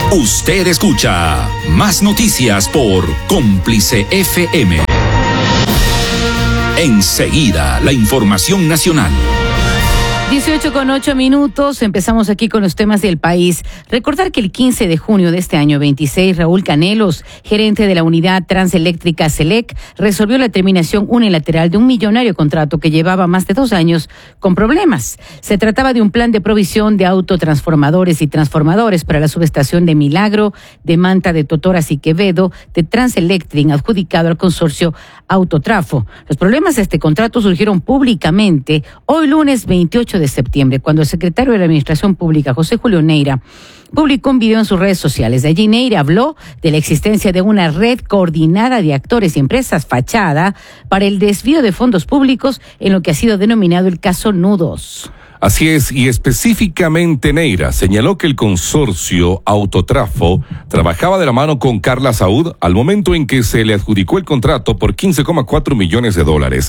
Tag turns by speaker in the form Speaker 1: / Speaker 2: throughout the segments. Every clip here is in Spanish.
Speaker 1: Usted escucha Más Noticias por Cómplice FM. Enseguida, la información nacional.
Speaker 2: 18:08. Empezamos aquí con los temas del país. Recordar que el 15 de junio de este año 26, Raúl Canelos, gerente de la unidad transeléctrica SELEC, resolvió la terminación unilateral de un millonario contrato que llevaba más de 2 años con problemas. Se trataba de un plan de provisión de autotransformadores y transformadores para la subestación de Milagro, de Manta, de Totoras y Quevedo, de Transelectric, adjudicado al consorcio Autotrafo. Los problemas de este contrato surgieron públicamente hoy lunes 28 de septiembre, cuando el secretario de la Administración Pública, José Julio Neira, publicó un video en sus redes sociales. De allí Neira habló de la existencia de una red coordinada de actores y empresas fachada para el desvío de fondos públicos en lo que ha sido denominado el caso Nudos.
Speaker 3: Así es, y específicamente Neira señaló que el consorcio Autotrafo trabajaba de la mano con Carla Saúd al momento en que se le adjudicó el contrato por $15,4 millones.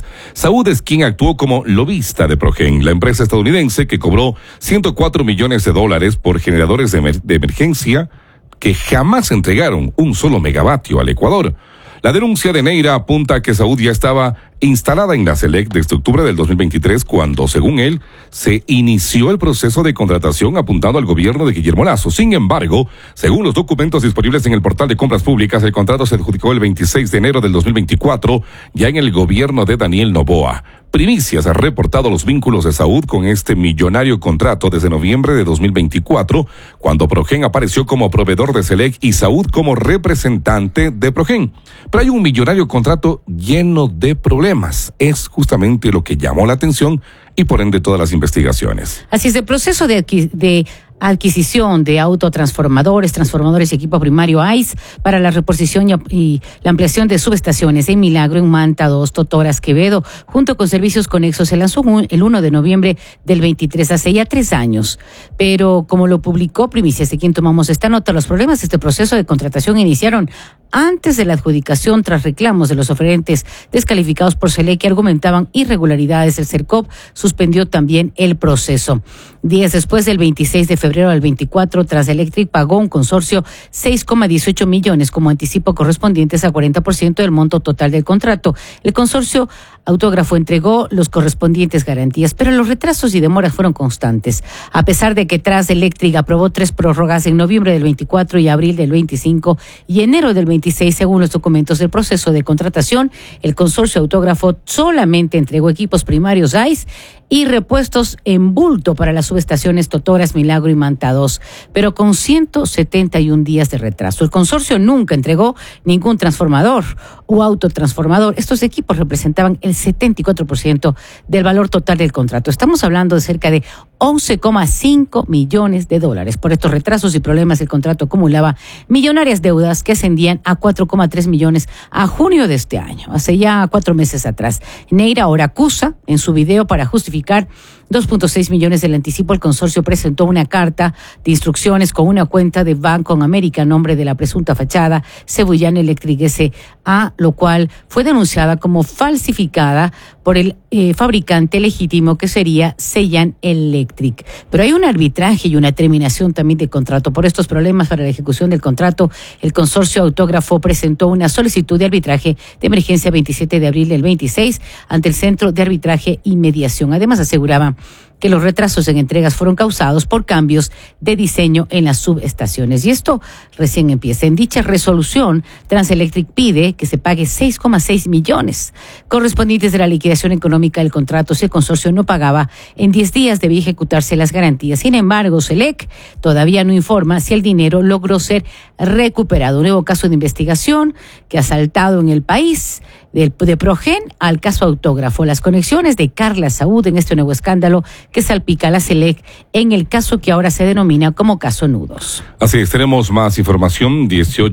Speaker 3: Saúd es quien actuó como lobista de Progen, la empresa estadounidense que cobró $104 millones por generadores de emergencia que jamás entregaron un solo megavatio al Ecuador. La denuncia de Neira apunta a que Saúd ya estaba instalada en la SELEC desde octubre del 2023, cuando, según él, se inició el proceso de contratación apuntando al gobierno de Guillermo Lasso. Sin embargo, según los documentos disponibles en el portal de compras públicas, el contrato se adjudicó el 26 de enero del 2024, ya en el gobierno de Daniel Noboa. Primicias ha reportado los vínculos de Saúd con este millonario contrato desde noviembre de 2024, cuando Progen apareció como proveedor de SELEC y Saúd como representante de Progen. Pero hay un millonario contrato lleno de problemas. Es justamente lo que llamó la atención y por ende todas las investigaciones.
Speaker 2: Así es, el proceso de adquisición de autotransformadores, transformadores y equipo primario AIS para la reposición y la ampliación de subestaciones en Milagro, en Manta, Totoras, Quevedo, junto con servicios conexos, se lanzó el 1 de noviembre del 23, hace ya 3 años. Pero como lo publicó Primicias, de quien tomamos esta nota, los problemas de este proceso de contratación iniciaron antes de la adjudicación tras reclamos de los oferentes descalificados por SELEC que argumentaban irregularidades. El CERCOP suspendió también el proceso. Días después, del 26 de febrero al 24, Transelectric pagó un consorcio 6,18 millones como anticipo correspondientes a 40% del monto total del contrato. El consorcio Autógrafo entregó los correspondientes garantías, pero los retrasos y demoras fueron constantes. A pesar de que Transelectric aprobó 3 prórrogas en noviembre del 24 y abril del 25 y enero del 26, según los documentos del proceso de contratación, el consorcio Autógrafo solamente entregó equipos primarios AIS y repuestos en bulto para las subestaciones Totoras, Milagro y Manta 2, pero con 171 días de retraso. El consorcio nunca entregó ningún transformador o autotransformador. Estos equipos representaban el 74% del valor total del contrato. Estamos hablando de cerca de $11,5 millones. Por estos retrasos y problemas, el contrato acumulaba millonarias deudas que ascendían a 4,3 millones a junio de este año, hace ya 4 meses atrás. Neira ahora acusa en su video para justificar 2.6 millones del anticipo. El consorcio presentó una carta de instrucciones con una cuenta de Banco América a nombre de la presunta fachada Cebullán Electric S.A., lo cual fue denunciada como falsificada por el fabricante legítimo que sería Cebullán Electric. Pero hay un arbitraje y una terminación también de contrato. Por estos problemas para la ejecución del contrato, el consorcio Autógrafo presentó una solicitud de arbitraje de emergencia 27 de abril del 26 ante el Centro de Arbitraje y Mediación. Además, aseguraba que los retrasos en entregas fueron causados por cambios de diseño en las subestaciones. Y esto recién empieza. En dicha resolución, Transelectric pide que se pague 6,6 millones correspondientes de la liquidación económica del contrato. Si el consorcio no pagaba, en 10 días debía ejecutarse las garantías. Sin embargo, SELEC todavía no informa si el dinero logró ser recuperado. Un nuevo caso de investigación que ha saltado en el país, de Progen al caso Autógrafo. Las conexiones de Carla Saúd en este nuevo escándalo que salpica a la SELEC en el caso que ahora se denomina como caso Nudos.
Speaker 3: Así es, tenemos más información,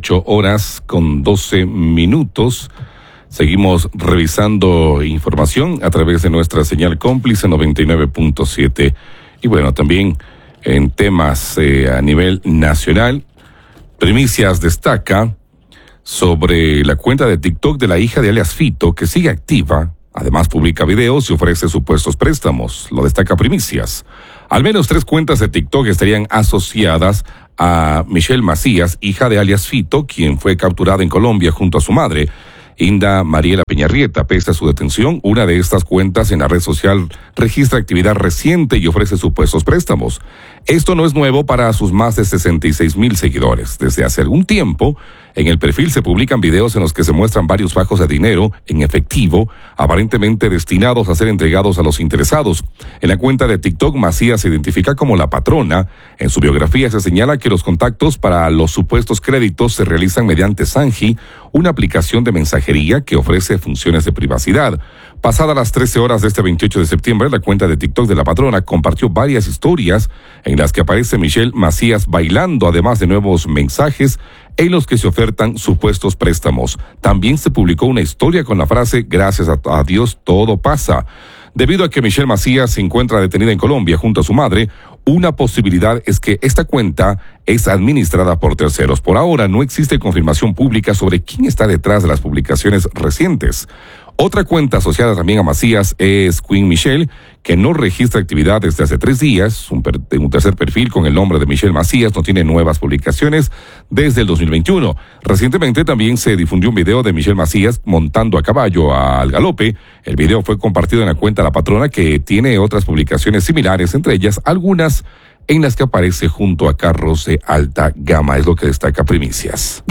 Speaker 3: 18:12. Seguimos revisando información a través de nuestra señal cómplice 99.7. Y bueno, también en temas a nivel nacional, Primicias destaca sobre la cuenta de TikTok de la hija de alias Fito, que sigue activa Además, publica videos y ofrece supuestos préstamos. Lo destaca Primicias. Al menos 3 cuentas de TikTok estarían asociadas a Michelle Macías, hija de alias Fito, quien fue capturada en Colombia junto a su madre, Inda Mariela Peñarrieta. Pese a su detención, una de estas cuentas en la red social registra actividad reciente y ofrece supuestos préstamos. Esto no es nuevo para sus más de 66,000 seguidores. Desde hace algún tiempo, en el perfil se publican videos en los que se muestran varios fajos de dinero en efectivo, aparentemente destinados a ser entregados a los interesados. En la cuenta de TikTok, Macías se identifica como la patrona. En su biografía se señala que los contactos para los supuestos créditos se realizan mediante Sanji, una aplicación de mensajería que ofrece funciones de privacidad. Pasadas las 13 horas de este 28 de septiembre, la cuenta de TikTok de la patrona compartió varias historias en las que aparece Michelle Macías bailando, además de nuevos mensajes en los que se ofertan supuestos préstamos. También se publicó una historia con la frase "Gracias a Dios todo pasa". Debido a que Michelle Macías se encuentra detenida en Colombia junto a su madre, una posibilidad es que esta cuenta es administrada por terceros. Por ahora no existe confirmación pública sobre quién está detrás de las publicaciones recientes. Otra cuenta asociada también a Macías es Queen Michelle, que no registra actividad desde hace 3 días. Un tercer perfil con el nombre de Michelle Macías no tiene nuevas publicaciones desde el 2021. Recientemente también se difundió un video de Michelle Macías montando a caballo al galope. El video fue compartido en la cuenta de la patrona, que tiene otras publicaciones similares, entre ellas algunas en las que aparece junto a carros de alta gama. Es lo que destaca Primicias.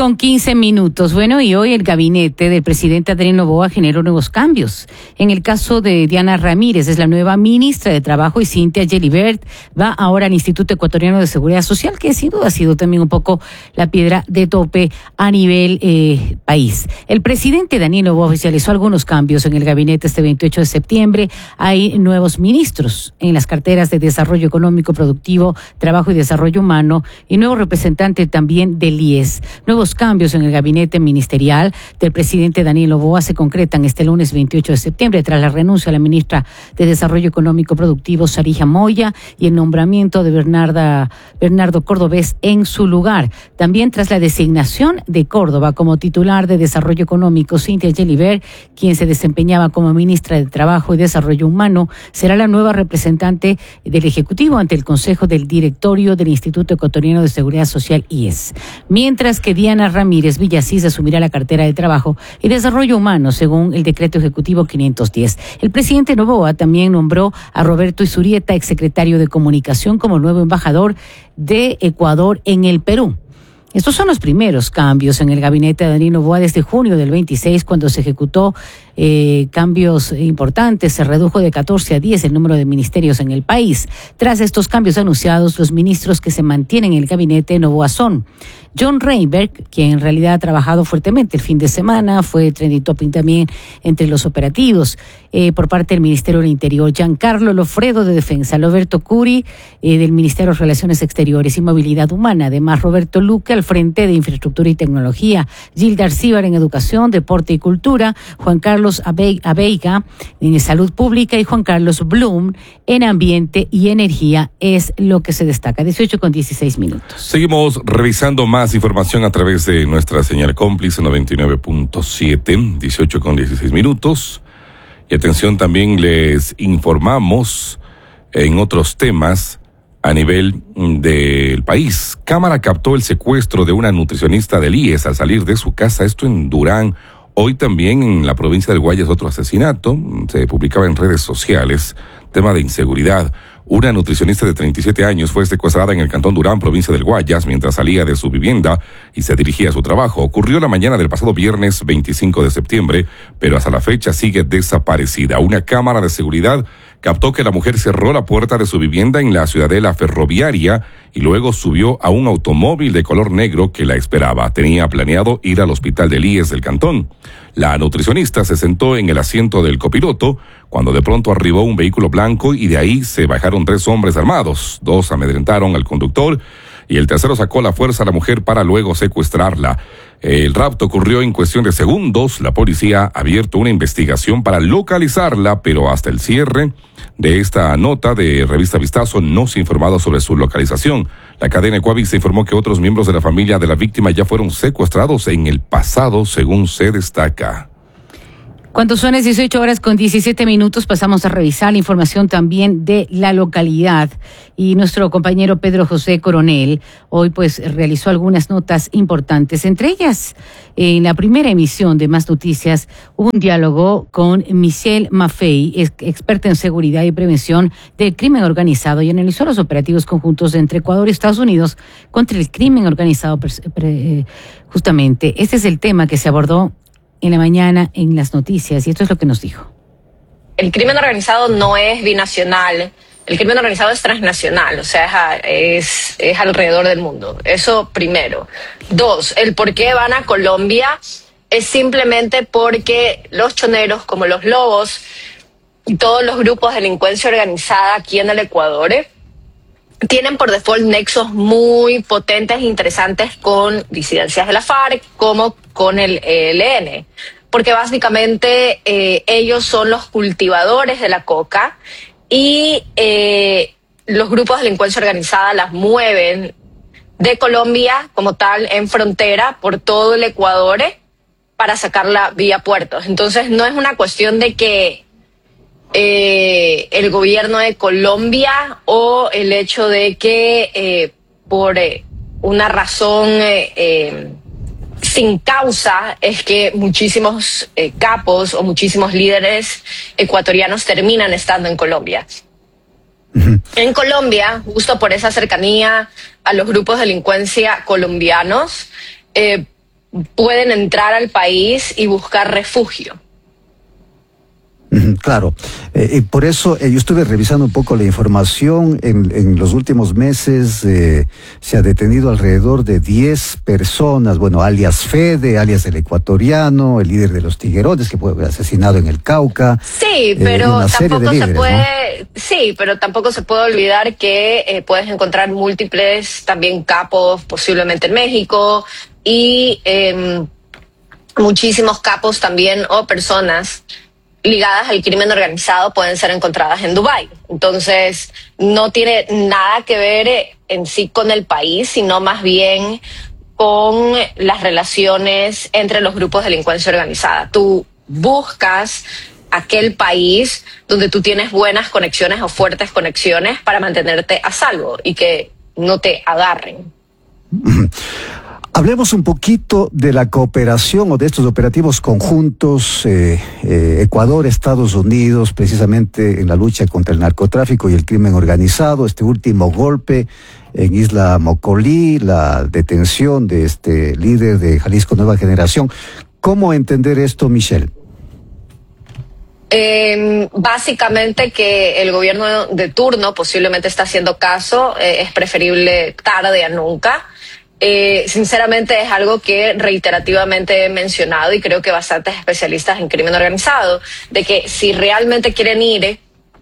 Speaker 2: 18:15. Bueno, y hoy el gabinete del presidente Adrián Noboa generó nuevos cambios. En el caso de Diana Ramírez, es la nueva ministra de Trabajo, y Cintia Gelibert va ahora al Instituto Ecuatoriano de Seguridad Social, que sin duda ha sido también un poco la piedra de tope a nivel país. El presidente Daniel Noboa oficializó algunos cambios en el gabinete este 28 de septiembre. Hay nuevos ministros en las carteras de Desarrollo Económico, Productivo, Trabajo y Desarrollo Humano, y nuevo representante también del IES. Nuevos cambios en el gabinete ministerial del presidente Daniel Noboa se concretan este lunes 28 de septiembre tras la renuncia a la ministra de Desarrollo Económico Productivo, Sarija Moya, y el nombramiento de Bernardo Cordobés en su lugar. También tras la designación de Córdoba como titular de Desarrollo Económico, Cintia Gelibert, quien se desempeñaba como ministra de Trabajo y Desarrollo Humano, será la nueva representante del Ejecutivo ante el Consejo del Directorio del Instituto Ecuatoriano de Seguridad Social, IES. Mientras que Diana Ramírez Villasís asumirá la cartera de Trabajo y Desarrollo Humano, según el Decreto Ejecutivo 510. El presidente Noboa también nombró a Roberto Izurieta, exsecretario de Comunicación, como nuevo embajador de Ecuador en el Perú. Estos son los primeros cambios en el gabinete de Daniel Noboa desde junio del 26, cuando se ejecutó cambios importantes. Se redujo de 14 a 10 el número de ministerios en el país. Tras estos cambios anunciados, los ministros que se mantienen en el gabinete de Noboa son John Reinberg, quien en realidad ha trabajado fuertemente el fin de semana, fue trending topic también entre los operativos por parte del Ministerio del Interior; Giancarlo Lofredo, de Defensa; Roberto Curi, del Ministerio de Relaciones Exteriores y Movilidad Humana; además Roberto Luque al frente de Infraestructura y Tecnología; Gilda Arcíbar en Educación, Deporte y Cultura; Juan Carlos Abeiga en Salud Pública y Juan Carlos Blum en Ambiente y Energía. Es lo que se destaca. 18:16.
Speaker 3: Seguimos revisando más información a través de nuestra señal cómplice 99.7, 18:16. Y atención, también les informamos en otros temas a nivel del país. Cámara captó el secuestro de una nutricionista del IES al salir de su casa, esto en Durán. Hoy también en la provincia del Guayas otro asesinato, se publicaba en redes sociales, tema de inseguridad. Una nutricionista de 37 años fue secuestrada en el cantón Durán, provincia del Guayas, mientras salía de su vivienda y se dirigía a su trabajo. Ocurrió la mañana del pasado viernes 25 de septiembre, pero hasta la fecha sigue desaparecida. Una cámara de seguridad captó que la mujer cerró la puerta de su vivienda en la ciudadela ferroviaria y luego subió a un automóvil de color negro que la esperaba. Tenía planeado ir al hospital del IES del cantón. La nutricionista se sentó en el asiento del copiloto cuando de pronto arribó un vehículo blanco y de ahí se bajaron 3 hombres armados. 2 amedrentaron al conductor y el tercero sacó a la fuerza a la mujer para luego secuestrarla. El rapto ocurrió en cuestión de segundos. La policía ha abierto una investigación para localizarla, pero hasta el cierre de esta nota de Revista Vistazo no se ha informado sobre su localización. La cadena Ecuavisa informó que otros miembros de la familia de la víctima ya fueron secuestrados en el pasado, según se destaca.
Speaker 2: Cuando son las 18:17, pasamos a revisar la información también de la localidad. Y nuestro compañero Pedro José Coronel hoy realizó algunas notas importantes. Entre ellas, en la primera emisión de Más Noticias, hubo un diálogo con Michelle Maffei, experta en seguridad y prevención del crimen organizado, y analizó los operativos conjuntos entre Ecuador y Estados Unidos contra el crimen organizado. Justamente, este es el tema que se abordó en la mañana en las noticias, y esto es lo que nos dijo.
Speaker 4: El crimen organizado no es binacional, el crimen organizado es transnacional, o sea, es alrededor del mundo. Eso primero. 2, el por qué van a Colombia es simplemente porque los choneros, como los lobos y todos los grupos de delincuencia organizada aquí en el Ecuador, tienen por default nexos muy potentes e interesantes con disidencias de la FARC, como con el ELN, porque básicamente ellos son los cultivadores de la coca y los grupos de delincuencia organizada las mueven de Colombia como tal en frontera por todo el Ecuador para sacarla vía puertos. Entonces no es una cuestión de que el gobierno de Colombia o el hecho de que por una razón sin causa es que muchísimos capos o muchísimos líderes ecuatorianos terminan estando en Colombia. En Colombia, justo por esa cercanía a los grupos de delincuencia colombianos, pueden entrar al país y buscar refugio.
Speaker 5: Claro, y por eso yo estuve revisando un poco la información. En los últimos meses se ha detenido alrededor de 10 personas, bueno, alias Fede, alias el ecuatoriano, el líder de los Tiguerones, que fue asesinado en el Cauca. Sí,
Speaker 4: pero tampoco
Speaker 5: líderes,
Speaker 4: se puede,
Speaker 5: ¿no?
Speaker 4: Sí, pero tampoco se puede olvidar que puedes encontrar múltiples también capos, posiblemente en México, y muchísimos capos también o personas ligadas al crimen organizado pueden ser encontradas en Dubái. Entonces, no tiene nada que ver en sí con el país, sino más bien con las relaciones entre los grupos de delincuencia organizada. Tú buscas aquel país donde tú tienes buenas conexiones o fuertes conexiones para mantenerte a salvo y que no te agarren.
Speaker 5: Hablemos un poquito de la cooperación o de estos operativos conjuntos Ecuador, Estados Unidos, precisamente en la lucha contra el narcotráfico y el crimen organizado. Este último golpe en Isla Mocolí, la detención de este líder de Jalisco Nueva Generación. ¿Cómo entender esto, Michelle?
Speaker 4: Básicamente que el gobierno de turno posiblemente está haciendo caso, es preferible tarde a nunca. Sinceramente es algo que reiterativamente he mencionado y creo que bastantes especialistas en crimen organizado, de que si realmente quieren ir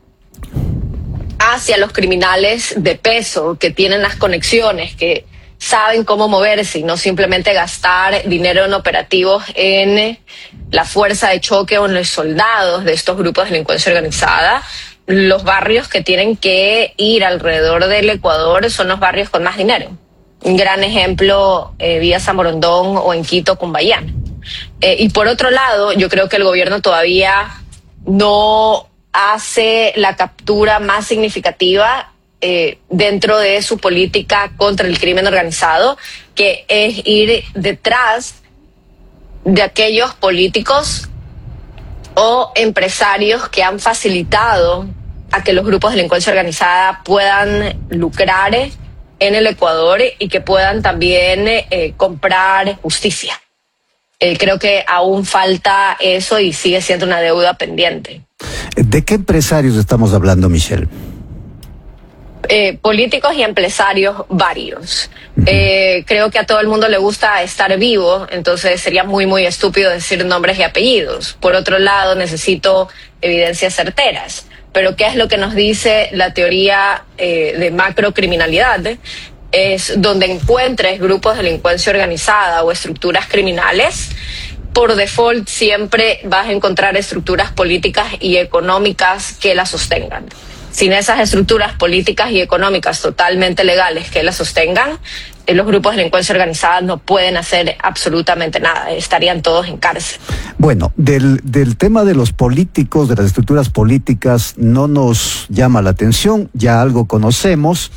Speaker 4: hacia los criminales de peso, que tienen las conexiones, que saben cómo moverse y no simplemente gastar dinero en operativos en la fuerza de choque o en los soldados de estos grupos de delincuencia organizada, los barrios que tienen que ir alrededor del Ecuador son los barrios con más dinero. Un gran ejemplo, vía San Borondón o en Quito, Cumbayán. Y por otro lado, yo creo que el gobierno todavía no hace la captura más significativa dentro de su política contra el crimen organizado, que es ir detrás de aquellos políticos o empresarios que han facilitado a que los grupos de delincuencia organizada puedan lucrar en el Ecuador y que puedan también comprar justicia. Creo que aún falta eso y sigue siendo una deuda pendiente.
Speaker 5: ¿De qué empresarios estamos hablando, Michelle?
Speaker 4: Políticos y empresarios varios. Creo que a todo el mundo le gusta estar vivo, entonces sería muy, muy estúpido decir nombres y apellidos. Por otro lado, necesito evidencias certeras. Pero ¿qué es lo que nos dice la teoría de macrocriminalidad? Es donde encuentres grupos de delincuencia organizada o estructuras criminales, por default siempre vas a encontrar estructuras políticas y económicas que las sostengan. sin esas estructuras políticas y económicas totalmente legales que las sostengan, los grupos de delincuencia organizada no pueden hacer absolutamente nada, estarían todos en cárcel.
Speaker 5: Bueno, del tema de los políticos, de las estructuras políticas, no nos llama la atención, ya algo conocemos,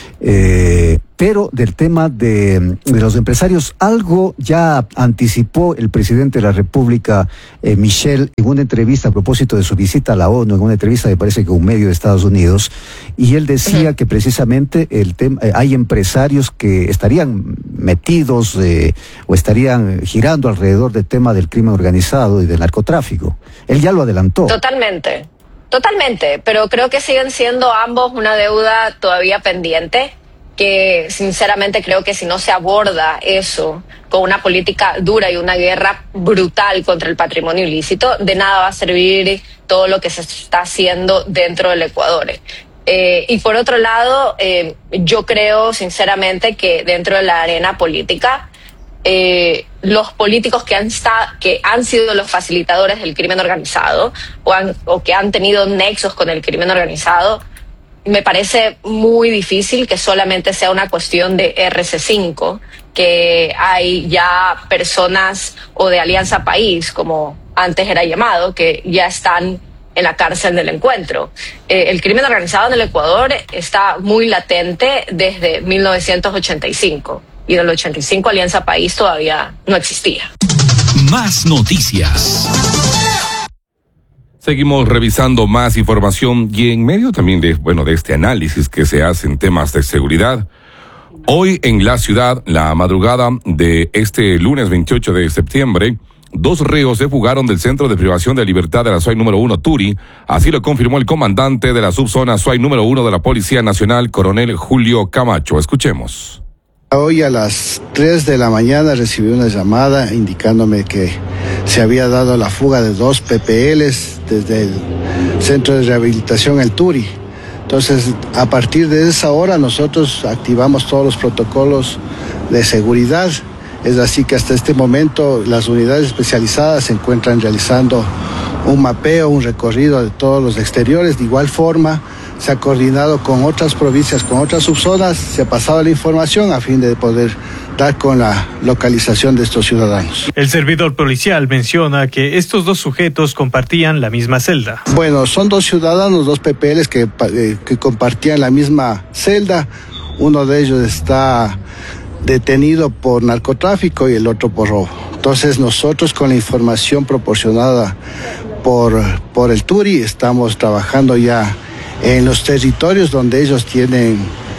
Speaker 5: pero del tema de los empresarios, algo ya anticipó el presidente de la República, Michel, en una entrevista a propósito de su visita a la ONU, en una entrevista me parece que un medio de Estados Unidos, y él decía que precisamente hay empresarios que estarían metidos o estarían girando alrededor del tema del crimen organizado y del narcotráfico. Él ya lo adelantó.
Speaker 4: Totalmente, pero creo que siguen siendo ambos una deuda todavía pendiente, que sinceramente creo que si no se aborda eso con una política dura y una guerra brutal contra el patrimonio ilícito, de nada va a servir todo lo que se está haciendo dentro del Ecuador. Y por otro lado, yo creo sinceramente que dentro de la arena política, los políticos que han sido los facilitadores del crimen organizado o que han tenido nexos con el crimen organizado, me parece muy difícil que solamente sea una cuestión de RC5, que hay ya personas o de Alianza País, como antes era llamado, que ya están en la cárcel del encuentro. El crimen organizado en el Ecuador está muy latente desde 1985. Y en el 85 Alianza País todavía no existía.
Speaker 1: Más noticias.
Speaker 3: Seguimos revisando más información y en medio también de este análisis que se hace en temas de seguridad. Hoy en la ciudad, la madrugada de este lunes 28 de septiembre, 2 reos se fugaron del Centro de Privación de Libertad de la SUAY número 1 Turi. Así lo confirmó el comandante de la subzona SUAY número 1 de la Policía Nacional, coronel Julio Camacho. Escuchemos.
Speaker 6: Hoy a las 3 de la mañana recibí una llamada indicándome que se había dado la fuga de 2 PPLs desde el Centro de Rehabilitación El Turi. Entonces, a partir de esa hora nosotros activamos todos los protocolos de seguridad. Es así que hasta este momento las unidades especializadas se encuentran realizando un mapeo, un recorrido de todos los exteriores. De igual forma, se ha coordinado con otras provincias, con otras subzonas, se ha pasado la información a fin de poder dar con la localización de estos ciudadanos.
Speaker 7: El servidor policial menciona que estos 2 sujetos compartían la misma celda.
Speaker 6: Bueno, son 2 ciudadanos, 2 PPLs que compartían la misma celda. Uno de ellos está detenido por narcotráfico y el otro por robo. Entonces nosotros, con la información proporcionada por el Turi, estamos trabajando ya en los territorios donde ellos tienen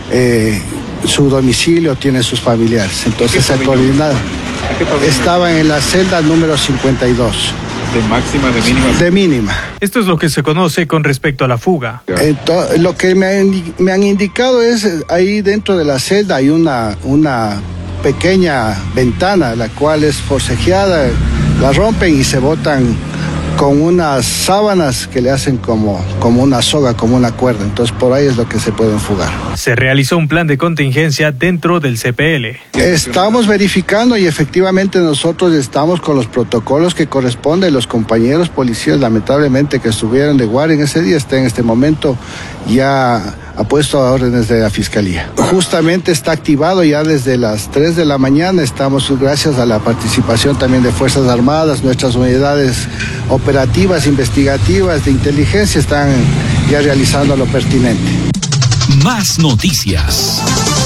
Speaker 6: su domicilio, tienen sus familiares. Entonces se ha coordinado. Estaban en la celda número 52.
Speaker 8: ¿De máxima, de mínima?
Speaker 6: De mínima.
Speaker 7: Esto es lo que se conoce con respecto a la fuga.
Speaker 6: Lo que me han indicado es, ahí dentro de la celda hay una pequeña ventana, la cual es forcejeada, la rompen y se botan con unas sábanas que le hacen como una soga, como una cuerda. Entonces por ahí es lo que se pueden fugar.
Speaker 7: Se realizó un plan de contingencia dentro del CPL.
Speaker 6: Estamos verificando y efectivamente nosotros estamos con los protocolos que corresponden. Los compañeros policías, lamentablemente, que estuvieron de guardia en ese día, está en este momento ya ha puesto a órdenes de la Fiscalía. Justamente está activado ya desde las 3 de la mañana. Estamos, gracias a la participación también de Fuerzas Armadas, nuestras unidades operativas, investigativas, de inteligencia, están ya realizando lo pertinente.
Speaker 1: Más noticias.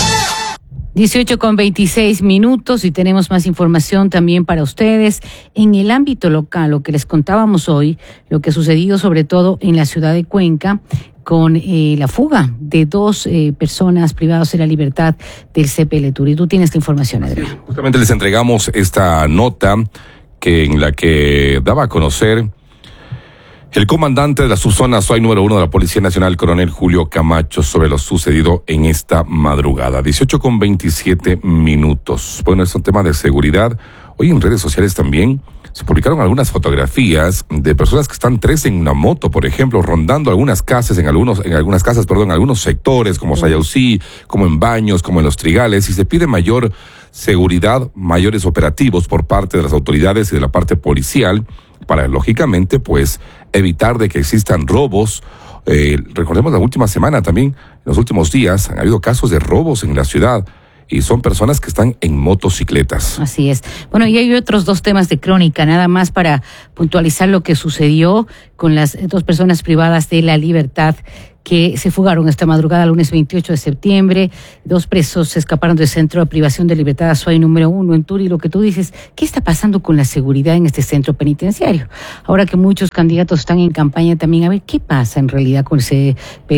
Speaker 2: 18:26 y tenemos más información también para ustedes. En el ámbito local, lo que les contábamos hoy, lo que ha sucedido sobre todo en la ciudad de Cuenca, con la fuga de 2 personas privadas de la libertad del CPL Turi. Tú tienes esta información, Adrián.
Speaker 3: Justamente les entregamos esta nota en la que daba a conocer el comandante de la subzona SUAY número 1 de la Policía Nacional, coronel Julio Camacho, sobre lo sucedido en esta madrugada. 18:27. Bueno, es un tema de seguridad. Hoy en redes sociales también se publicaron algunas fotografías de personas que están 3 en una moto, por ejemplo, rondando algunas casas, en algunos sectores, como Sayausí, como en Baños, como en Los Trigales, y se pide mayor seguridad, mayores operativos por parte de las autoridades y de la parte policial, para, lógicamente, pues, evitar de que existan robos Recordemos la última semana también, en los últimos días, han habido casos de robos en la ciudad. Y son personas que están en motocicletas.
Speaker 2: Así es. Bueno, y hay otros 2 temas de crónica, nada más para puntualizar lo que sucedió con las 2 personas privadas de la libertad que se fugaron esta madrugada, lunes 28 de septiembre. 2 presos se escaparon del centro de privación de libertad Azuay número 1 en Turi. Lo que tú dices, ¿qué está pasando con la seguridad en este centro penitenciario? Ahora que muchos candidatos están en campaña también, a ver qué pasa en realidad con ese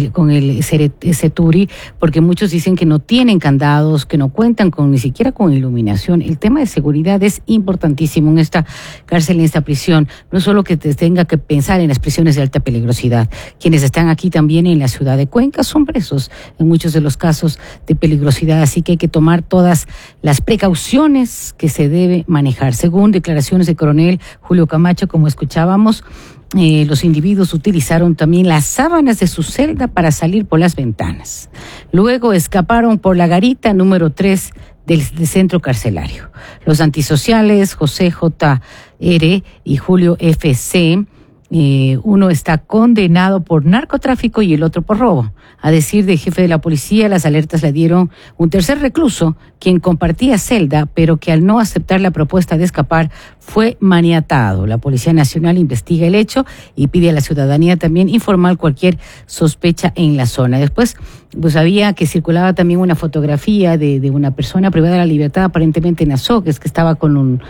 Speaker 2: Turi, porque muchos dicen que no tienen candados, que no cuentan ni siquiera con iluminación. El tema de seguridad es importantísimo en esta cárcel, en esta prisión. No es solo que te tenga que pensar en las prisiones de alta peligrosidad. Quienes están aquí también en la ciudad de Cuenca son presos en muchos de los casos de peligrosidad, así que hay que tomar todas las precauciones que se debe manejar. Según declaraciones del coronel Julio Camacho, como escuchábamos, los individuos utilizaron también las sábanas de su celda para salir por las ventanas. Luego escaparon por la garita número 3 del centro carcelario. Los antisociales José J.R. y Julio F.C., uno está condenado por narcotráfico y el otro por robo. A decir del jefe de la policía, las alertas le dieron un tercer recluso, quien compartía celda, pero que al no aceptar la propuesta de escapar fue maniatado. La Policía Nacional investiga el hecho y pide a la ciudadanía también informar cualquier sospecha en la zona. Después, pues había que circulaba también una fotografía de una persona privada de la libertad, aparentemente en Azogues, que estaba con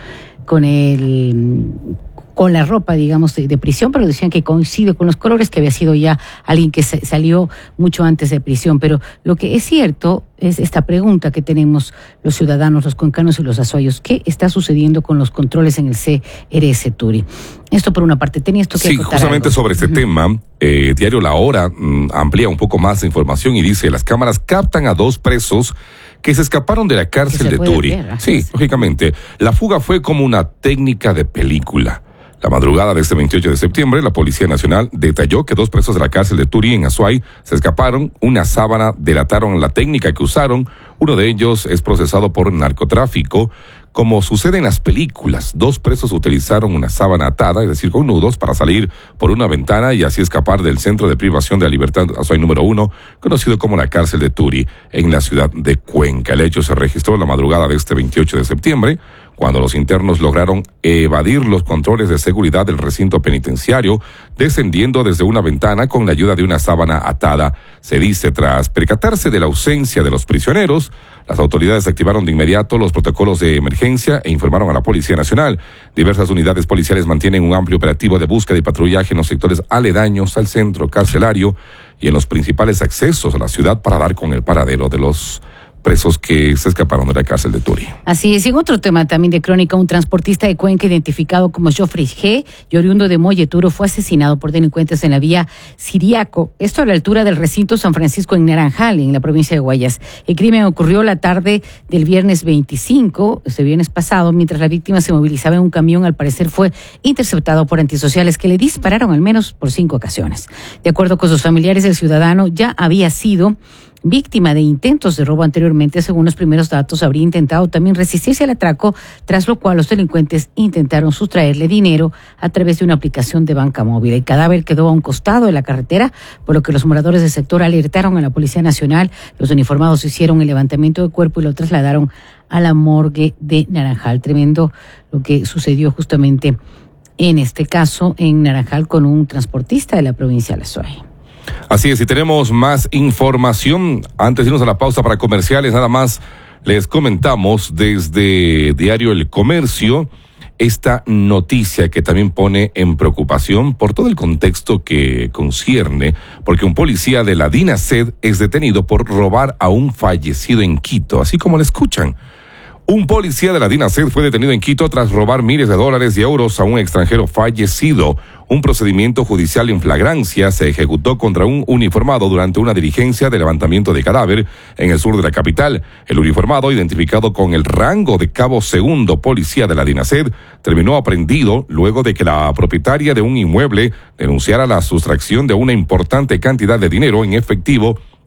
Speaker 2: la ropa, digamos, de prisión, pero decían que coincide con los colores, que había sido ya alguien que salió mucho antes de prisión. Pero lo que es cierto es esta pregunta que tenemos los ciudadanos, los cuencanos y los azuayos. ¿Qué está sucediendo con los controles en el CRS Turi? Esto por una parte. Tenía esto que
Speaker 3: Sí,
Speaker 2: acotar
Speaker 3: justamente
Speaker 2: algo
Speaker 3: sobre este tema, Diario La Hora amplía un poco más de información y dice: las cámaras captan a 2 presos que se escaparon de la cárcel de Turi. Sí, lógicamente. La fuga fue como una técnica de película. La madrugada de este 28 de septiembre, la Policía Nacional detalló que 2 presos de la cárcel de Turi, en Azuay, se escaparon. Una sábana delataron la técnica que usaron. Uno de ellos es procesado por narcotráfico. Como sucede en las películas, 2 presos utilizaron una sábana atada, es decir, con nudos, para salir por una ventana y así escapar del centro de privación de la libertad Azuay número 1, conocido como la cárcel de Turi, en la ciudad de Cuenca. El hecho se registró la madrugada de este 28 de septiembre, cuando los internos lograron evadir los controles de seguridad del recinto penitenciario, descendiendo desde una ventana con la ayuda de una sábana atada. Se dice, tras percatarse de la ausencia de los prisioneros, las autoridades activaron de inmediato los protocolos de emergencia e informaron a la Policía Nacional. Diversas unidades policiales mantienen un amplio operativo de búsqueda y patrullaje en los sectores aledaños al centro carcelario y en los principales accesos a la ciudad para dar con el paradero de los presos que se escaparon de la cárcel de Turi.
Speaker 2: Así es. Y en otro tema también de crónica, un transportista de Cuenca identificado como Joffrey G. y oriundo de Molleturo fue asesinado por delincuentes en la vía Siriaco, esto a la altura del recinto San Francisco en Naranjal, en la provincia de Guayas. El crimen ocurrió la tarde del viernes 25, este viernes pasado, mientras la víctima se movilizaba en un camión. Al parecer fue interceptado por antisociales que le dispararon al menos por 5 ocasiones. De acuerdo con sus familiares, el ciudadano ya había sido víctima de intentos de robo anteriormente. Según los primeros datos, habría intentado también resistirse al atraco, tras lo cual los delincuentes intentaron sustraerle dinero a través de una aplicación de banca móvil. El cadáver quedó a un costado de la carretera, por lo que los moradores del sector alertaron a la Policía Nacional. Los uniformados hicieron el levantamiento del cuerpo y lo trasladaron a la morgue de Naranjal. Tremendo lo que sucedió justamente en este caso en Naranjal con un transportista de la provincia de Azuay.
Speaker 3: Así es, y tenemos más información. Antes de irnos a la pausa para comerciales, nada más les comentamos desde Diario El Comercio esta noticia que también pone en preocupación por todo el contexto que concierne, porque un policía de la DINASED es detenido por robar a un fallecido en Quito, así como lo escuchan. Un policía de la DINASED fue detenido en Quito tras robar miles de dólares y euros a un extranjero fallecido. Un procedimiento judicial en flagrancia se ejecutó contra un uniformado durante una diligencia de levantamiento de cadáver en el sur de la capital. El uniformado, identificado con el rango de cabo segundo policía de la DINASED, terminó aprehendido luego de que la propietaria de un inmueble denunciara la sustracción de una importante cantidad de dinero en efectivo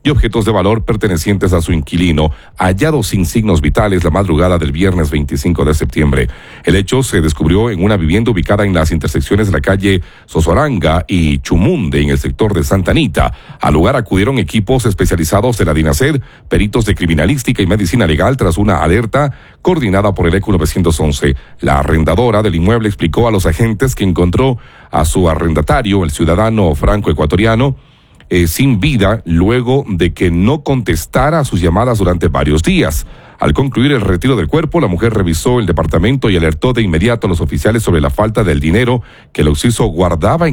Speaker 3: y objetos de valor pertenecientes a su inquilino, hallados sin signos vitales la madrugada del viernes 25 de septiembre. El hecho se descubrió en una vivienda ubicada en las intersecciones de la calle Sosoranga y Chumunde, en el sector de Santa Anita. Al lugar acudieron equipos especializados de la DINASED, peritos de criminalística y medicina legal, tras una alerta coordinada por el ECU 911. La arrendadora del inmueble explicó a los agentes que encontró a su arrendatario, el ciudadano franco-ecuatoriano, sin vida, luego de que no contestara a sus llamadas durante varios días. Al concluir el retiro del cuerpo, la mujer revisó el departamento y alertó de inmediato a los oficiales sobre la falta del dinero que el occiso guardaba en